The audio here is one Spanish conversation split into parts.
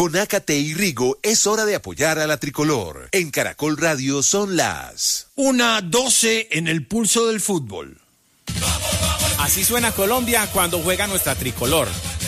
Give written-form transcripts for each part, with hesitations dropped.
Con Ácate y Rigo es hora de apoyar a la tricolor. En Caracol Radio son las 1:12 en el pulso del fútbol. Así suena Colombia cuando juega nuestra tricolor.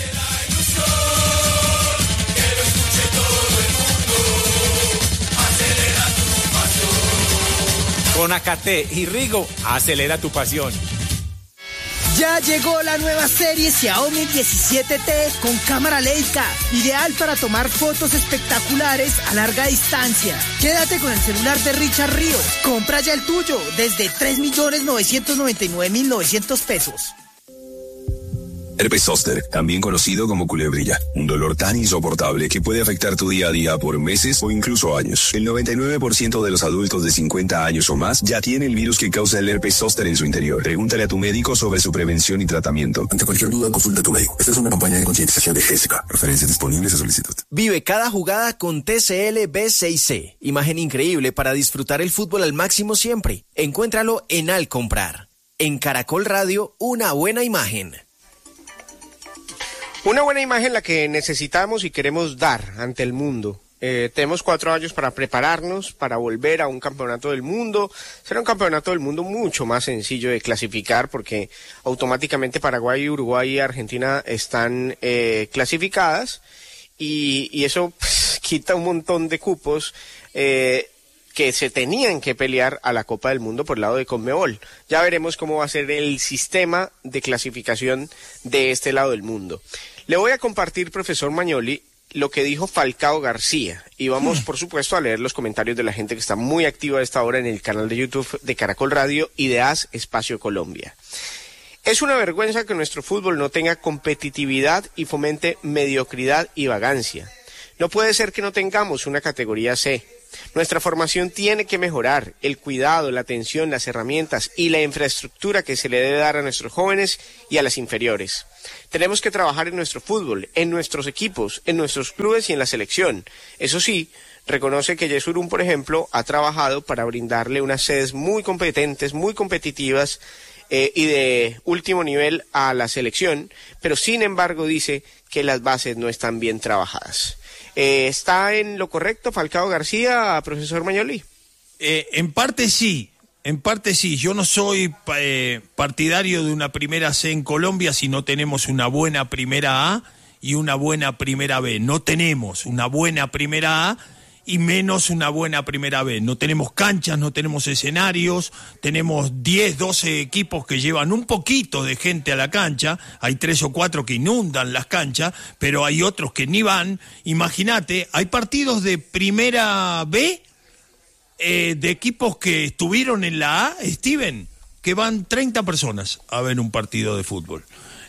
Con Ácate y Rigo, acelera tu pasión. Ya llegó la nueva serie Xiaomi 17T con cámara Leica, ideal para tomar fotos espectaculares a larga distancia. Quédate con el celular de Richard Ríos. Compra ya el tuyo desde 3.999.900 pesos. Herpes zóster, también conocido como culebrilla, un dolor tan insoportable que puede afectar tu día a día por meses o incluso años. El 99% de los adultos de 50 años o más ya tiene el virus que causa el herpes zóster en su interior. Pregúntale a tu médico sobre su prevención y tratamiento. Ante cualquier duda, consulta a tu médico. Esta es una campaña de concientización de Jessica. Referencias disponibles a solicitud. Vive cada jugada con TCL B6C. Imagen increíble para disfrutar el fútbol al máximo siempre. Encuéntralo en Al Comprar. En Caracol Radio, una buena imagen. Una buena imagen la que necesitamos y queremos dar ante el mundo. Tenemos 4 años para prepararnos, para volver a un campeonato del mundo. Será un campeonato del mundo mucho más sencillo de clasificar porque automáticamente Paraguay, Uruguay y Argentina están clasificadas y eso quita un montón de cupos que se tenían que pelear a la Copa del Mundo por el lado de Conmebol. Ya veremos cómo va a ser el sistema de clasificación de este lado del mundo. Le voy a compartir, profesor Magnoli, lo que dijo Falcao García. Y vamos, por supuesto, a leer los comentarios de la gente que está muy activa a esta hora en el canal de YouTube de Caracol Radio y de AS Espacio Colombia. Es una vergüenza que nuestro fútbol no tenga competitividad y fomente mediocridad y vagancia. No puede ser que no tengamos una categoría C. Nuestra formación tiene que mejorar. El cuidado, la atención, las herramientas y la infraestructura que se le debe dar a nuestros jóvenes y a las inferiores. Tenemos que trabajar en nuestro fútbol, en nuestros equipos, en nuestros clubes y en la selección. Eso sí, reconoce que Yesurún, por ejemplo, ha trabajado para brindarle unas sedes muy competentes, muy competitivas y de último nivel a la selección, pero sin embargo dice que las bases no están bien trabajadas. ¿Está en lo correcto Falcao García, profesor Magnoli? En parte sí. Yo no soy partidario de una primera C en Colombia si no tenemos una buena primera A y una buena primera B. No tenemos una buena primera A y menos una buena primera B. No tenemos canchas, no tenemos escenarios, tenemos 10, 12 equipos que llevan un poquito de gente a la cancha, hay 3 o 4 que inundan las canchas, pero hay otros que ni van. Imagínate, hay partidos de primera B de equipos que estuvieron en la A, Steven, que van 30 personas a ver un partido de fútbol.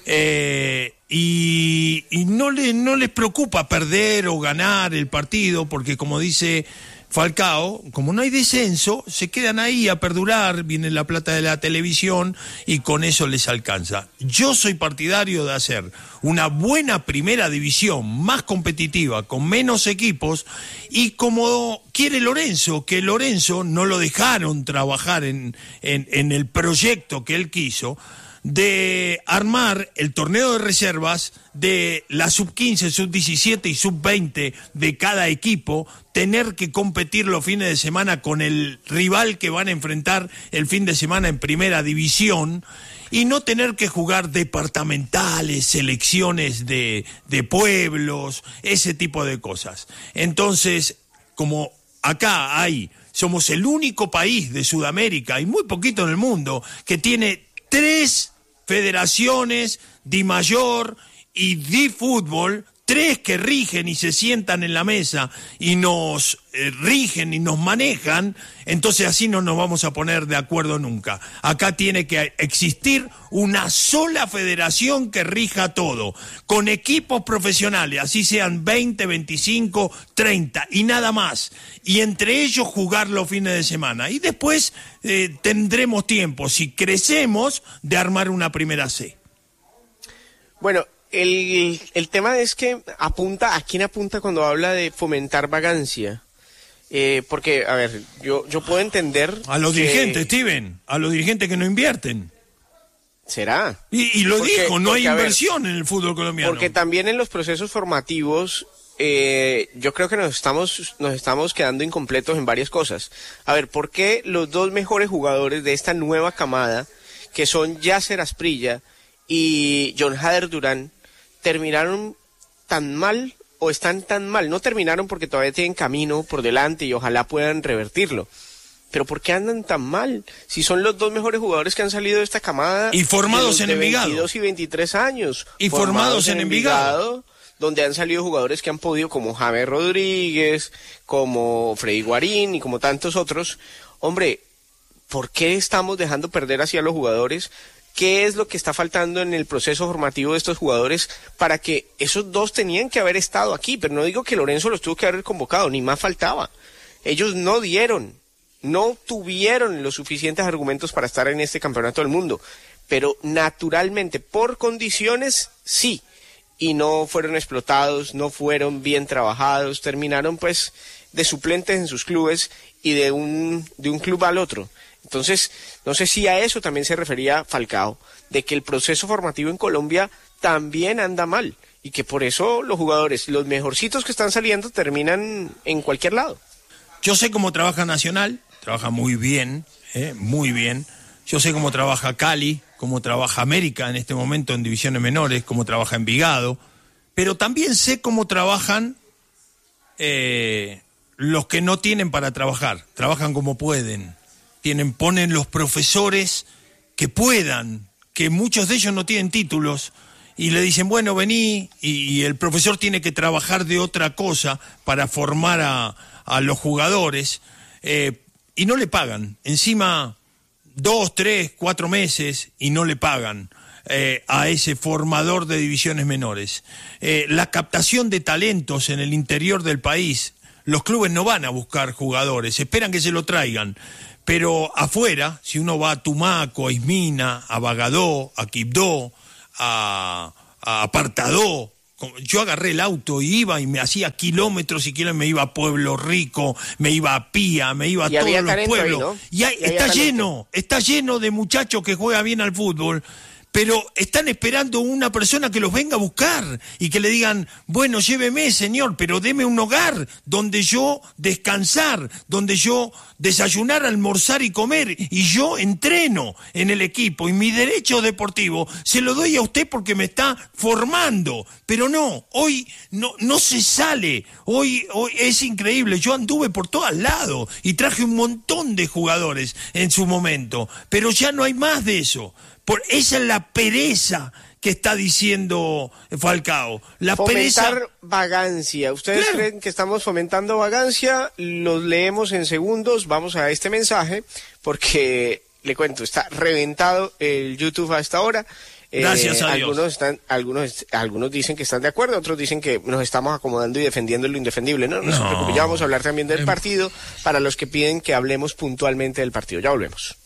Y no les preocupa perder o ganar el partido, porque como dice Falcao, como no hay descenso, se quedan ahí a perdurar, viene la plata de la televisión y con eso les alcanza. Yo soy partidario de hacer una buena primera división, más competitiva, con menos equipos, y como quiere Lorenzo, que Lorenzo no lo dejaron trabajar en el proyecto que él quiso, de armar el torneo de reservas de la sub-15, sub-17 y sub-20 de cada equipo, tener que competir los fines de semana con el rival que van a enfrentar el fin de semana en primera división y no tener que jugar departamentales, selecciones de pueblos, ese tipo de cosas. Entonces, como acá somos el único país de Sudamérica y muy poquito en el mundo que tiene 3 federaciones, DIMAYOR y DIFútbol, 3 que rigen y se sientan en la mesa y nos rigen y nos manejan, entonces así no nos vamos a poner de acuerdo nunca. Acá tiene que existir una sola federación que rija todo, con equipos profesionales, así sean 20, 25, 30 y nada más, y entre ellos jugar los fines de semana. Y después tendremos tiempo, si crecemos, de armar una primera C. Bueno, el tema es que ¿a quién apunta cuando habla de fomentar vagancia? Porque, a ver, yo puedo entender... A los dirigentes, Steven, a los dirigentes que no invierten. ¿Será? Y lo dijo, no hay inversión en el fútbol colombiano. Porque también en los procesos formativos yo creo que nos estamos quedando incompletos en varias cosas. A ver, ¿por qué los dos mejores jugadores de esta nueva camada, que son Yasser Asprilla y John Hader Durán, terminaron tan mal o están tan mal? No terminaron porque todavía tienen camino por delante y ojalá puedan revertirlo. Pero ¿por qué andan tan mal? Si son los dos mejores jugadores que han salido de esta camada. Y formados en Envigado. 22 y 23 años. Y formados en Envigado. Donde han salido jugadores que han podido, como James Rodríguez, como Freddy Guarín y como tantos otros. Hombre, ¿por qué estamos dejando perder así a los jugadores? ¿Qué es lo que está faltando en el proceso formativo de estos jugadores para que esos dos tenían que haber estado aquí? Pero no digo que Lorenzo los tuvo que haber convocado, ni más faltaba. Ellos no tuvieron los suficientes argumentos para estar en este campeonato del mundo, pero naturalmente, por condiciones, sí, y no fueron explotados, no fueron bien trabajados, terminaron pues de suplentes en sus clubes y de un club al otro. Entonces, no sé si a eso también se refería Falcao, de que el proceso formativo en Colombia también anda mal, y que por eso los jugadores, los mejorcitos que están saliendo, terminan en cualquier lado. Yo sé cómo trabaja Nacional, trabaja muy bien, muy bien. Yo sé cómo trabaja Cali, cómo trabaja América en este momento en divisiones menores, cómo trabaja Envigado, pero también sé cómo trabajan los que no tienen para trabajar, trabajan como pueden, ponen los profesores que puedan, que muchos de ellos no tienen títulos, y le dicen, bueno, vení, y el profesor tiene que trabajar de otra cosa para formar a los jugadores, y no le pagan, encima 2, 3, 4 meses y no le pagan a ese formador de divisiones menores. La captación de talentos en el interior del país, los clubes no van a buscar jugadores, esperan que se lo traigan, pero afuera, si uno va a Tumaco, a Ismina, a Bagadó, a Quibdó, a Apartadó, yo agarré el auto y iba y me hacía kilómetros y kilómetros, me iba a Pueblo Rico, me iba a Pía, me iba a todos los pueblos. Ahí, ¿no? Y está lleno de muchachos que juegan bien al fútbol, pero están esperando una persona que los venga a buscar y que le digan, bueno, lléveme, señor, pero deme un hogar donde yo descansar, donde yo desayunar, almorzar y comer, y yo entreno en el equipo, y mi derecho deportivo se lo doy a usted porque me está formando. Pero no, hoy no se sale, hoy es increíble, yo anduve por todos lados y traje un montón de jugadores en su momento, pero ya no hay más de eso. Esa es la pereza que está diciendo Falcao. Fomentar vagancia. ¿Ustedes creen que estamos fomentando vagancia? Los leemos en segundos. Vamos a este mensaje porque, le cuento, está reventado el YouTube a esta hora. Gracias a Dios. Algunos dicen que están de acuerdo, otros dicen que nos estamos acomodando y defendiendo lo indefendible. No se preocupe, ya vamos a hablar también del partido para los que piden que hablemos puntualmente del partido. Ya volvemos.